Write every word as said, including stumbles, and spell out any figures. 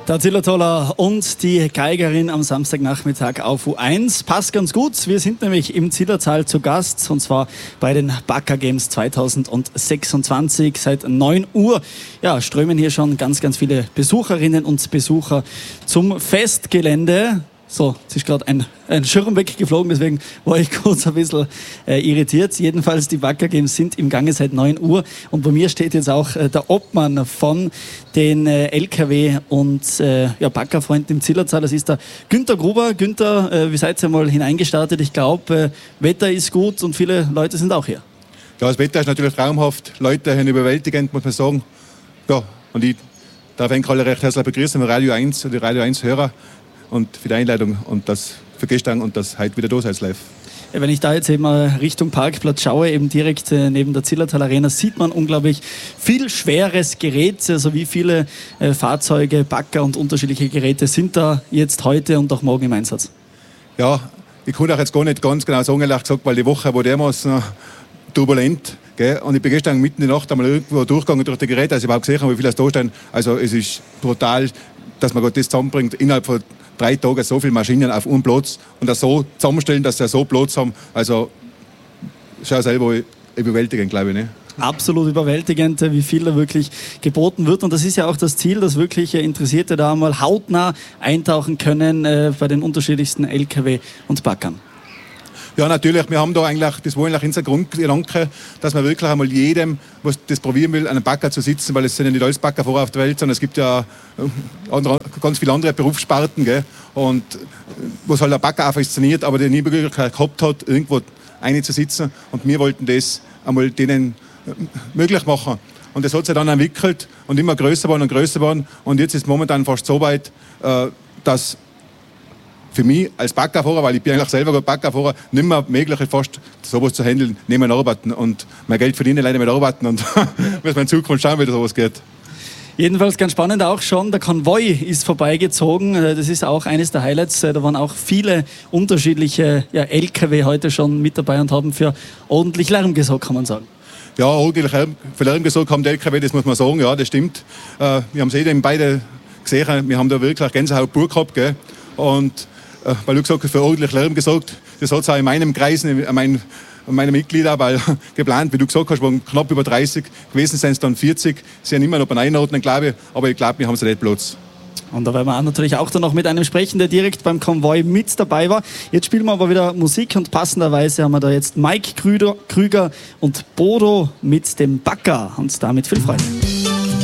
Der Zillertaler und die Geigerin am Samstagnachmittag auf U eins. Passt ganz gut. Wir sind nämlich im Zillertal zu Gast und zwar bei den Backer Games zweitausendsechsundzwanzig. Seit neun Uhr ja, strömen hier schon ganz, ganz viele Besucherinnen und Besucher zum Festgelände. So, jetzt ist gerade ein, ein Schirm weggeflogen, deswegen war ich kurz ein bisschen äh, irritiert. Jedenfalls, die Backer Games sind im Gange seit neun Uhr und bei mir steht jetzt auch äh, der Obmann von den äh, L K W und äh, ja, Backerfreunden im Zillertal. Das ist der Günther Gruber. Günther, äh, wie seid ihr mal hineingestartet? Ich glaube, äh, Wetter ist gut und viele Leute sind auch hier. Ja, das Wetter ist natürlich traumhaft. Leute sind überwältigend, muss man sagen. Ja, und ich darf eigentlich alle recht herzlich begrüßen, Radio eins und die Radio eins Hörer. Und für die Einleitung und das für gestern und das heute wieder da seid live. Ja, wenn ich da jetzt eben Richtung Parkplatz schaue, eben direkt äh, neben der Zillertal Arena, sieht man unglaublich viel schweres Gerät. Also wie viele äh, Fahrzeuge, Bagger und unterschiedliche Geräte sind da jetzt heute und auch morgen im Einsatz? Ja, ich kann auch jetzt gar nicht ganz genau sagen, ehrlich gesagt, weil die Woche war dermaßen turbulent. Gell? Und ich bin gestern mitten in der Nacht einmal irgendwo durchgegangen durch die Geräte, als ich überhaupt gesehen habe, wie viele da stehen. Also es ist brutal, dass man das zusammenbringt innerhalb von drei Tage so viele Maschinen auf einem Platz und das so zusammenstellen, dass sie so Platz haben. Also, schau selber, überwältigend, glaube ich. Ne? Absolut überwältigend, wie viel da wirklich geboten wird. Und das ist ja auch das Ziel, dass wirklich Interessierte da mal hautnah eintauchen können äh, bei den unterschiedlichsten L K W und Backern. Ja, natürlich. Wir haben da eigentlich, das war eigentlich unser Grundgedanke, dass man wirklich einmal jedem, was das probieren will, einen Bagger zu sitzen, weil es sind ja nicht alles Baggerfahrer auf der Welt, sondern es gibt ja andere, ganz viele andere Berufssparten, gell? Und was halt der Bagger auch fasziniert, aber der nie die Möglichkeit gehabt hat, irgendwo einzusitzen. Und wir wollten das einmal denen möglich machen. Und das hat sich dann entwickelt und immer größer geworden und größer geworden. Und jetzt ist es momentan fast so weit, dass für mich als Baggerfahrer, weil ich bin eigentlich selber ein Baggerfahrer, nicht mehr möglich ist, fast sowas zu handeln, neben arbeiten und mein Geld verdienen, leider mit arbeiten und müssen wir in Zukunft schauen, wie das sowas geht. Jedenfalls ganz spannend auch schon, der Konvoi ist vorbeigezogen, das ist auch eines der Highlights, da waren auch viele unterschiedliche ja, L K W heute schon mit dabei und haben für ordentlich Lärm gesorgt, kann man sagen. Ja, ordentlich für Lärm gesorgt haben die L K W, das muss man sagen, ja, das stimmt. Wir haben es eben beide gesehen, wir haben da wirklich Gänsehaut pur gehabt, gell? Und weil du gesagt hast, für ordentlich Lärm gesorgt. Das hat es auch in meinem Kreis, in meinen, meine Mitglieder, weil geplant, wie du gesagt hast, waren knapp über dreißig, gewesen sind es dann vierzig. Sie sind immer noch bei Einordnen, glaube ich, aber ich glaube, wir haben es nicht Platz. Und da werden wir natürlich auch dann noch mit einem sprechen, der direkt beim Konvoi mit dabei war. Jetzt spielen wir aber wieder Musik und passenderweise haben wir da jetzt Mike Krüger, Krüger und Bodo mit dem Bagger und damit viel Freude.